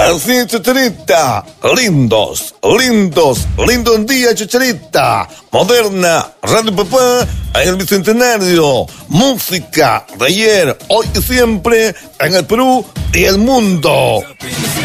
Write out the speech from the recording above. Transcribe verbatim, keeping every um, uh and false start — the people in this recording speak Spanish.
Así es, Chicharita. Lindos, lindos, lindo día, Chicharita. Moderna, Radio Papá, el Bicentenario. Música de ayer, hoy y siempre, en el Perú y el mundo.